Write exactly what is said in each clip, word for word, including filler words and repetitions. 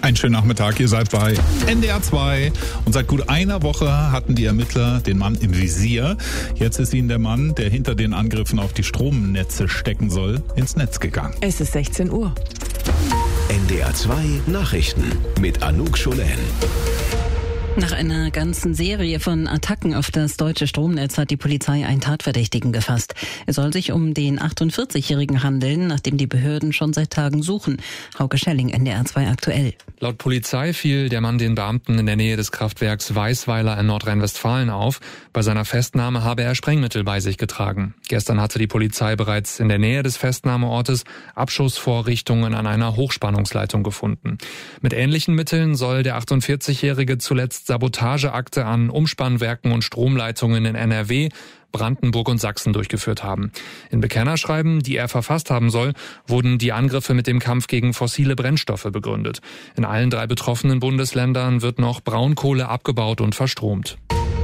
Einen schönen Nachmittag, ihr seid bei N D R zwei und seit gut einer Woche hatten die Ermittler den Mann im Visier. Jetzt ist ihnen der Mann, der hinter den Angriffen auf die Stromnetze stecken soll, ins Netz gegangen. Es ist sechzehn Uhr. N D R zwei Nachrichten mit Anouk Scholen. Nach einer ganzen Serie von Attacken auf das deutsche Stromnetz hat die Polizei einen Tatverdächtigen gefasst. Es soll sich um den achtundvierzigjährigen handeln, nach dem die Behörden schon seit Tagen suchen. Hauke Schelling, N D R zwei aktuell. Laut Polizei fiel der Mann den Beamten in der Nähe des Kraftwerks Weißweiler in Nordrhein-Westfalen auf. Bei seiner Festnahme habe er Sprengmittel bei sich getragen. Gestern hatte die Polizei bereits in der Nähe des Festnahmeortes Abschussvorrichtungen an einer Hochspannungsleitung gefunden. Mit ähnlichen Mitteln soll der achtundvierzigjährige zuletzt Sabotageakte an Umspannwerken und Stromleitungen in N R W, Brandenburg und Sachsen durchgeführt haben. In Bekennerschreiben, die er verfasst haben soll, wurden die Angriffe mit dem Kampf gegen fossile Brennstoffe begründet. In allen drei betroffenen Bundesländern wird noch Braunkohle abgebaut und verstromt.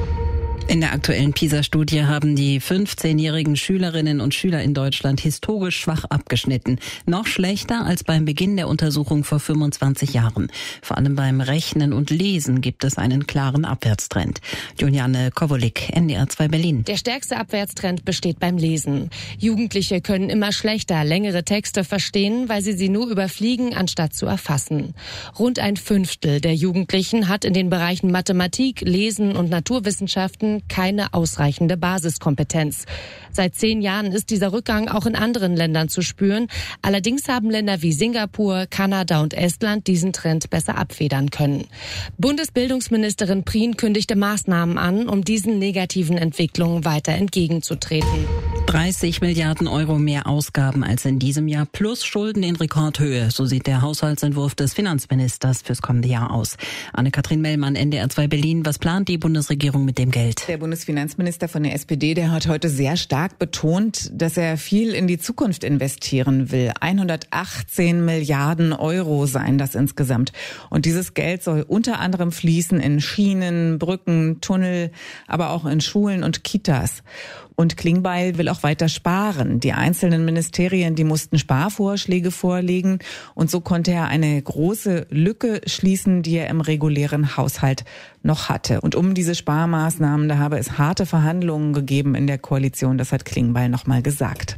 In der aktuellen PISA-Studie haben die fünfzehnjährigen Schülerinnen und Schüler in Deutschland historisch schwach abgeschnitten. Noch schlechter als beim Beginn der Untersuchung vor fünfundzwanzig Jahren. Vor allem beim Rechnen und Lesen gibt es einen klaren Abwärtstrend. Juliane Kowolik, N D R zwei Berlin. Der stärkste Abwärtstrend besteht beim Lesen. Jugendliche können immer schlechter längere Texte verstehen, weil sie sie nur überfliegen, anstatt zu erfassen. Rund ein Fünftel der Jugendlichen hat in den Bereichen Mathematik, Lesen und Naturwissenschaften keine ausreichende Basiskompetenz. Seit zehn Jahren ist dieser Rückgang auch in anderen Ländern zu spüren. Allerdings haben Länder wie Singapur, Kanada und Estland diesen Trend besser abfedern können. Bundesbildungsministerin Prien kündigte Maßnahmen an, um diesen negativen Entwicklungen weiter entgegenzutreten. dreißig Milliarden Euro mehr Ausgaben als in diesem Jahr plus Schulden in Rekordhöhe. So sieht der Haushaltsentwurf des Finanzministers fürs kommende Jahr aus. Anne-Kathrin Mellmann, N D R zwei Berlin. Was plant die Bundesregierung mit dem Geld? Der Bundesfinanzminister von der S P D, der hat heute sehr stark betont, dass er viel in die Zukunft investieren will. hundertachtzehn Milliarden Euro seien das insgesamt. Und dieses Geld soll unter anderem fließen in Schienen, Brücken, Tunnel, aber auch in Schulen und Kitas. Und Klingbeil will auch weiter sparen. Die einzelnen Ministerien, die mussten Sparvorschläge vorlegen. Und so konnte er eine große Lücke schließen, die er im regulären Haushalt noch hatte. Und um diese Sparmaßnahmen, da habe es harte Verhandlungen gegeben in der Koalition. Das hat Klingbeil nochmal gesagt.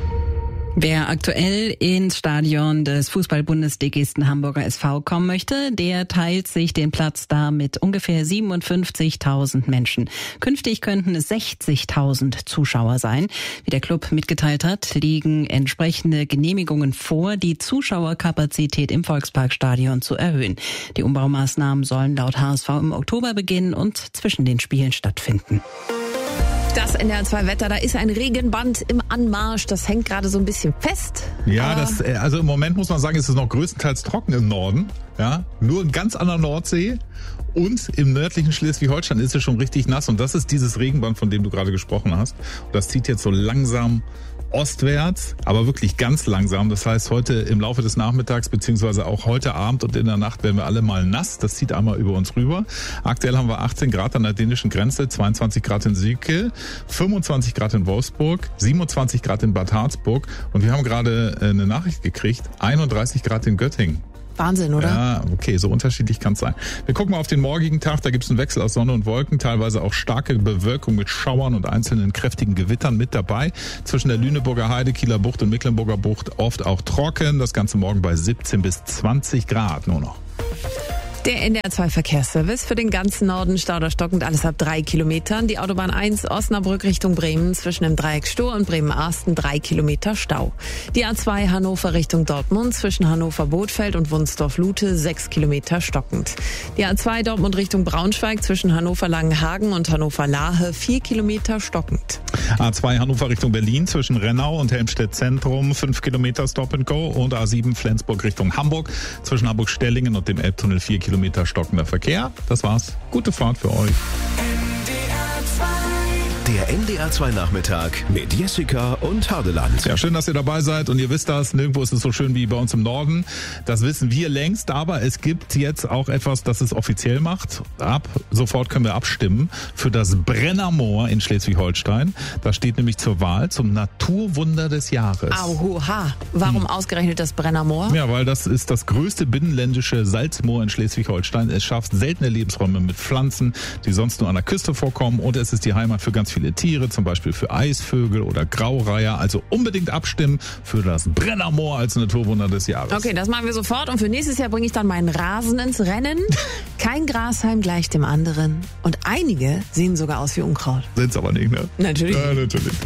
Wer aktuell ins Stadion des Fußball-Bundesligisten Hamburger S V kommen möchte, der teilt sich den Platz da mit ungefähr siebenundfünfzigtausend Menschen. Künftig könnten es sechzigtausend Zuschauer sein. Wie der Club mitgeteilt hat, liegen entsprechende Genehmigungen vor, die Zuschauerkapazität im Volksparkstadion zu erhöhen. Die Umbaumaßnahmen sollen laut H S V im Oktober beginnen und zwischen den Spielen stattfinden. Das N D R zwei Wetter, da ist ein Regenband im Anmarsch, das hängt gerade so ein bisschen fest. Ja, das, also im Moment muss man sagen, ist es noch größtenteils trocken im Norden. Ja, nur ganz an der Nordsee und im nördlichen Schleswig-Holstein ist es schon richtig nass. Und das ist dieses Regenband, von dem du gerade gesprochen hast. Und das zieht jetzt so langsam ostwärts, aber wirklich ganz langsam. Das heißt, heute im Laufe des Nachmittags beziehungsweise auch heute Abend und in der Nacht werden wir alle mal nass. Das zieht einmal über uns rüber. Aktuell haben wir achtzehn Grad an der dänischen Grenze, zweiundzwanzig Grad in Südkiel, fünfundzwanzig Grad in Wolfsburg, siebenundzwanzig Grad in Bad Harzburg und wir haben gerade eine Nachricht gekriegt, einunddreißig Grad in Göttingen. Wahnsinn, oder? Ja, okay, so unterschiedlich kann es sein. Wir gucken mal auf den morgigen Tag, da gibt es einen Wechsel aus Sonne und Wolken, teilweise auch starke Bewölkung mit Schauern und einzelnen kräftigen Gewittern mit dabei. Zwischen der Lüneburger Heide, Kieler Bucht und Mecklenburger Bucht oft auch trocken, das Ganze morgen bei siebzehn bis zwanzig Grad nur noch. Der N D R zwei Verkehrsservice für den ganzen Norden, stauderstockend, alles ab drei Kilometern. Die Autobahn eins Osnabrück Richtung Bremen zwischen dem Dreieck Stohr und Bremen-Arsten drei Kilometer Stau. Die A zwei Hannover Richtung Dortmund zwischen Hannover-Bothfeld und Wunsdorf-Lute sechs Kilometer stockend. Die A zwei Dortmund Richtung Braunschweig zwischen Hannover-Langenhagen und Hannover-Lahe vier Kilometer stockend. A zwei Hannover Richtung Berlin zwischen Rennau und Helmstedt Zentrum fünf Kilometer Stop and Go und A sieben Flensburg Richtung Hamburg zwischen Hamburg-Stellingen und dem Elbtunnel vier Kilometer stockender Verkehr. Das war's. Gute Fahrt für euch. D Der N D R zwei Nachmittag mit Jessica und Hardeland. Ja, schön, dass ihr dabei seid und ihr wisst das, nirgendwo ist es so schön wie bei uns im Norden. Das wissen wir längst, aber es gibt jetzt auch etwas, das es offiziell macht. Ab sofort können wir abstimmen für das Brennermoor in Schleswig-Holstein. Das steht nämlich zur Wahl zum Naturwunder des Jahres. Auha, warum hm. ausgerechnet das Brennermoor? Ja, weil das ist das größte binnenländische Salzmoor in Schleswig-Holstein. Es schafft seltene Lebensräume mit Pflanzen, die sonst nur an der Küste vorkommen, und es ist die Heimat für ganz viele Tiere, zum Beispiel für Eisvögel oder Graureiher. Also unbedingt abstimmen für das Brennermoor als Naturwunder des Jahres. Okay, das machen wir sofort, und für nächstes Jahr bringe ich dann meinen Rasen ins Rennen. Kein Grashalm gleich dem anderen, und einige sehen sogar aus wie Unkraut. Sind's aber nicht, ne? Natürlich. Ja, natürlich.